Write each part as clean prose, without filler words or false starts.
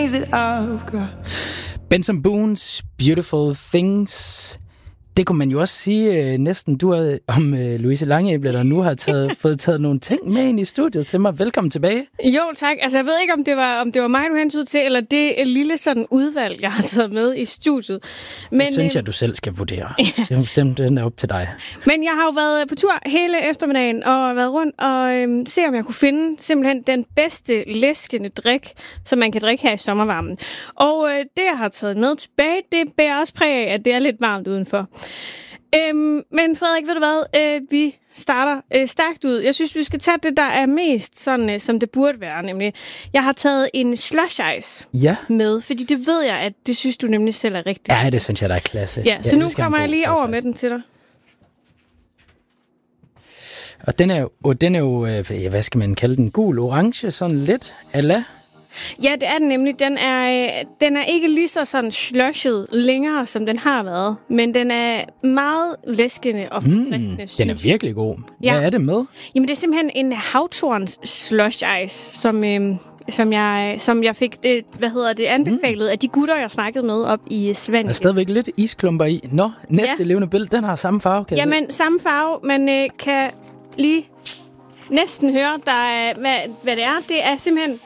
things that I've got. Benson Boones Beautiful Things. Det kunne man jo også sige næsten du om Louise Langeæble, der nu har fået taget nogle ting med ind i studiet til mig. Velkommen tilbage. Jo, tak. Altså, jeg ved ikke, om det var mig, du hentede til, eller det lille sådan udvalg, jeg har taget med i studiet. Men, det synes jeg, du selv skal vurdere. Ja. Den er op til dig. Men jeg har jo været på tur hele eftermiddagen og været rundt og se, om jeg kunne finde simpelthen den bedste læskende drik, som man kan drikke her i sommervarmen. Og det, jeg har taget med tilbage, det bærer også præg af, at det er lidt varmt udenfor. Men Frederik, ved du hvad? Vi starter stærkt ud. Jeg synes, vi skal tage det, der er mest sådan, som det burde være. Nemlig, jeg har taget en slush ice med, fordi det ved jeg, at det synes du nemlig selv er rigtigt. Ja, det synes jeg, der er klasse. Ja, så nu kommer jeg lige over med den til dig. Og den er jo, hvad skal man kalde den? Gul-orange, sådan lidt ala. Ja, det er den nemlig. Den er ikke lige så sådan slushet længere, som den har været, men den er meget læskende og friskende. Den er virkelig god. Ja. Hvad er det med? Jamen, det er simpelthen en havtorns slush ice, som jeg fik anbefalet af de gutter, jeg snakkede med op i Svanike. Der er stadigvæk lidt isklumper i. Nå, næste levende billede, den har samme farve, kan Jamen, samme farve, man kan lige næsten høre, hvad det er. Det er simpelthen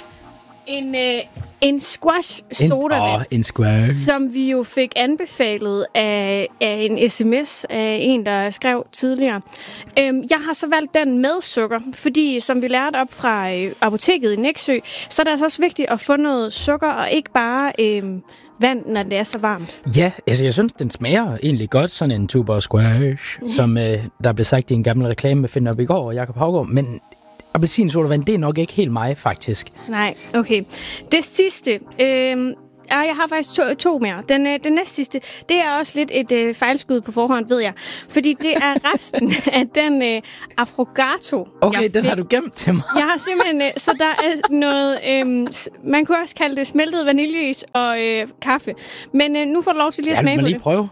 en squash soda, en squash, som vi jo fik anbefalet af en sms af en, der skrev tidligere. Jeg har så valgt den med sukker, fordi som vi lærte op fra apoteket i Nexø, så er det altså også vigtigt at få noget sukker, og ikke bare vand, når det er så varmt. Ja, altså jeg synes, den smager egentlig godt, sådan en tuber squash, som der blev sagt i en gammel reklame med Finn op i går og Jakob Haugaard, men appelsinsodavand, det er nok ikke helt mig, faktisk. Nej, okay. Det sidste, jeg har faktisk to mere. Den næste sidste, det er også lidt et fejlskud på forhånd, ved jeg. Fordi det er resten af den affogato. Okay, den har du gemt til mig. Jeg har simpelthen, så der er noget, man kunne også kalde det smeltet vaniljeis og kaffe. Men nu får du lov til lige at smage på det. lige prøve.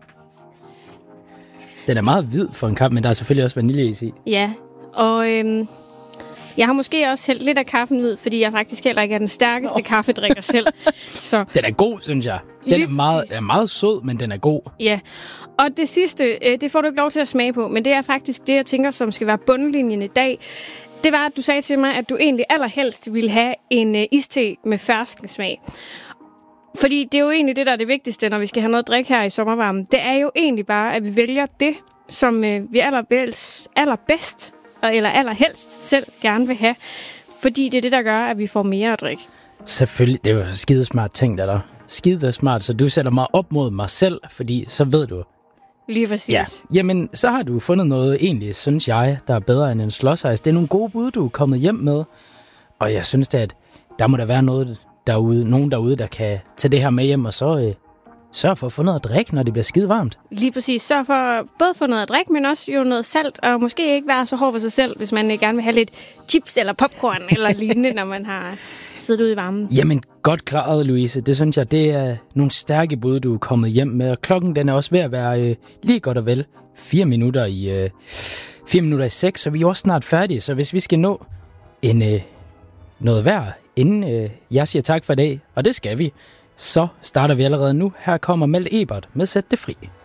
Den er meget hvid for en kaffe, men der er selvfølgelig også vaniljeis i. Ja, og jeg har måske også hældt lidt af kaffen ud, fordi jeg faktisk heller ikke er den stærkeste kaffedrikker selv. Så. Den er god, synes jeg. Den er meget sød, men den er god. Ja, og det sidste, det får du ikke lov til at smage på, men det er faktisk det, jeg tænker, som skal være bundlinjen i dag. Det var, at du sagde til mig, at du egentlig allerhelst ville have en iste med ferskensmag. Fordi det er jo egentlig det, der er det vigtigste, når vi skal have noget drik her i sommervarmen. Det er jo egentlig bare, at vi vælger det, som vi allerbedst eller allerhelst selv gerne vil have. Fordi det er det, der gør, at vi får mere at drikke. Selvfølgelig. Det er jo skidesmart ting, der skidesmart, så du sætter mig op mod mig selv, fordi så ved du. Lige præcis. Ja. Jamen, så har du fundet noget egentlig, synes jeg, der er bedre end en slush ice. Det er nogle gode bud, du er kommet hjem med. Og jeg synes, at der må der være nogen derude, der kan tage det her med hjem, og så sørg for at få noget at drikke, når det bliver skide varmt. Lige præcis. Sørg for både få noget at drikke, men også jo noget salt, og måske ikke være så hård for sig selv, hvis man gerne vil have lidt chips eller popcorn eller lignende, når man har siddet ude i varmen. Jamen, godt klaret, Louise. Det synes jeg, det er nogle stærke bud, du er kommet hjem med. Og klokken, den er også ved at være lige godt og vel 4 minutter i 6, så vi er også snart færdige. Så hvis vi skal nå noget værd, inden jeg siger tak for i dag, og det skal vi, så starter vi allerede nu. Her kommer Malte Ebert med Sæt det fri.